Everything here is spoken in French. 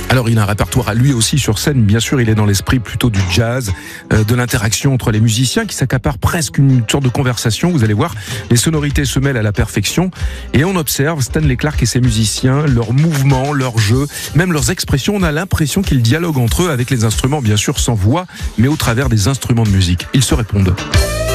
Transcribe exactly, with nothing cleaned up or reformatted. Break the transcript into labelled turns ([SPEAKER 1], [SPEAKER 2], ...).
[SPEAKER 1] Alors il a un répertoire à lui aussi sur scène, bien sûr il est dans l'esprit plutôt du jazz, euh, de l'interaction entre les musiciens qui s'accapare presque une sorte de conversation, vous allez voir, les sonorités se mêlent à la perfection et on observe Stanley Clarke et ses musiciens, leurs mouvements, leurs jeux, même leurs expressions, on a l'impression qu'ils dialoguent entre eux avec les instruments, bien sûr sans voix, mais au travers des instruments de musique. Ils se répondent.